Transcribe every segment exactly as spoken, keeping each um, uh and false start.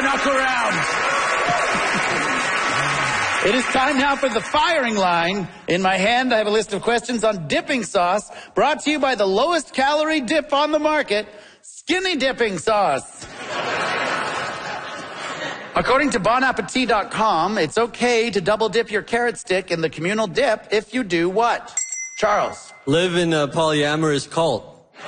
rubberneck around. It is time now for the firing line. In my hand, I have a list of questions on dipping sauce, brought to you by the lowest calorie dip on the market, skinny dipping sauce. According to bon appetit dot com, it's okay to double dip your carrot stick in the communal dip if you do what? Charles. Live in a polyamorous cult.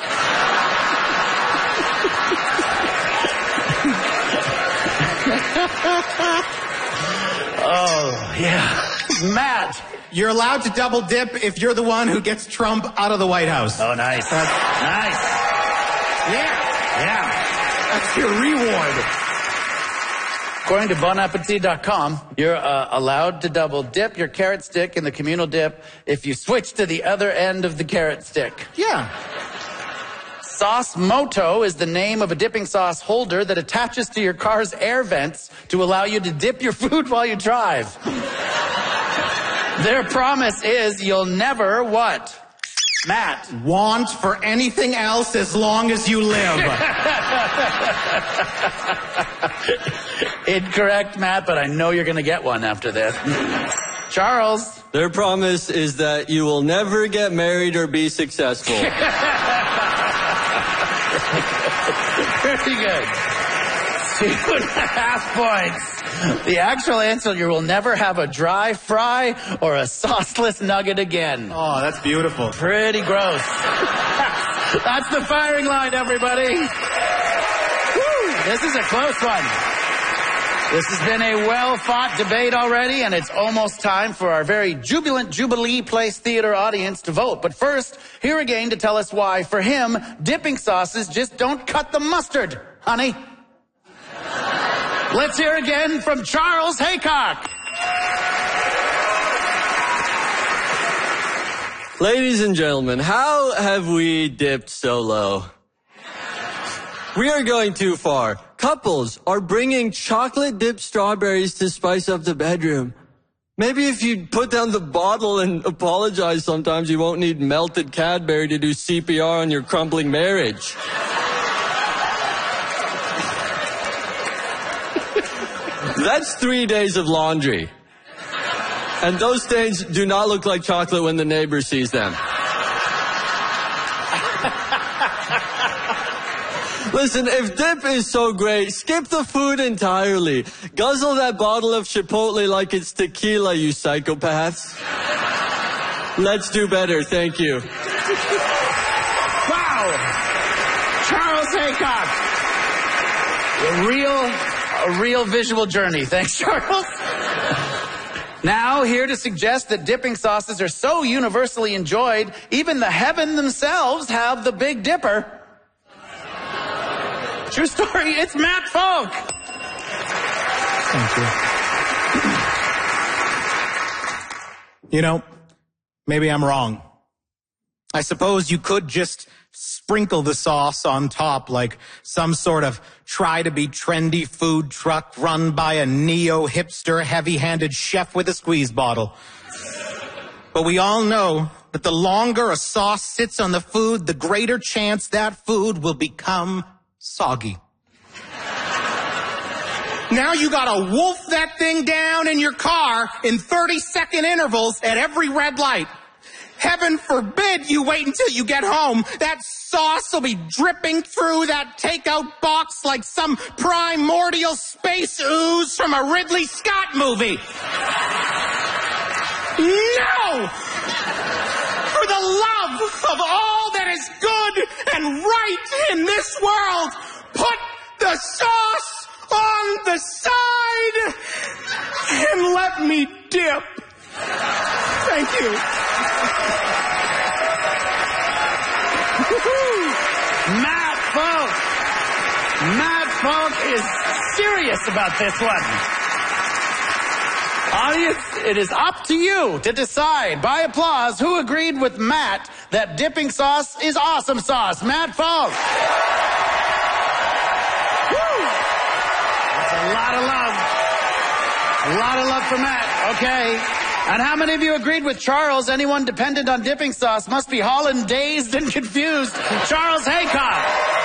Oh, yeah. Matt. You're allowed to double dip if you're the one who gets Trump out of the White House. Oh, nice. That's nice. Yeah. Yeah. That's your reward. According to bon appetit dot com, you're uh, allowed to double dip your carrot stick in the communal dip if you switch to the other end of the carrot stick. Yeah. Sauce Moto is the name of a dipping sauce holder that attaches to your car's air vents to allow you to dip your food while you drive. Their promise is you'll never what? Matt. Want for anything else as long as you live. Incorrect, Matt, but I know you're going to get one after this. Charles. Their promise is that you will never get married or be successful. Very good. Two and a half points. The actual answer, you will never have a dry fry or a sauceless nugget again. Oh, that's beautiful. Pretty gross. That's the firing line, everybody. Woo! This is a close one. This has been a well-fought debate already, and it's almost time for our very jubilant Jubilee Place Theater audience to vote. But first, here again to tell us why, for him, dipping sauces just don't cut the mustard, honey. Let's hear again from Charles Haycock. Ladies and gentlemen, how have we dipped so low? We are going too far. Couples are bringing chocolate-dipped strawberries to spice up the bedroom. Maybe if you put down the bottle and apologize sometimes, you won't need melted Cadbury to do C P R on your crumbling marriage. That's three days of laundry. And those stains do not look like chocolate when the neighbor sees them. Listen, if dip is so great, skip the food entirely. Guzzle that bottle of Chipotle like it's tequila, you psychopaths. Let's do better, thank you. Wow! Charles Haycock. A real, a real visual journey. Thanks, Charles. Now, here to suggest that dipping sauces are so universally enjoyed, even the heaven themselves have the Big Dipper. True story, it's Matt Folk. Thank you. You know, maybe I'm wrong. I suppose you could just sprinkle the sauce on top like some sort of try-to-be-trendy food truck run by a neo-hipster, heavy-handed chef with a squeeze bottle. But we all know that the longer a sauce sits on the food, the greater chance that food will become soggy. Now you gotta wolf that thing down in your car in thirty second intervals at every red light. Heaven forbid you wait until you get home. That sauce will be dripping through that takeout box like some primordial space ooze from a Ridley Scott movie. No! For the love of all that is good and right in this world, put the sauce on the side and let me dip. Thank you. Matt Folk. Matt Folk is serious about this one. Audience, it is up to you to decide by applause who agreed with Matt that dipping sauce is awesome sauce. Matt Folk. Woo! That's a lot of love. A lot of love for Matt. Okay. And how many of you agreed with Charles? Anyone dependent on dipping sauce must be holland dazed and confused. Charles Haycock.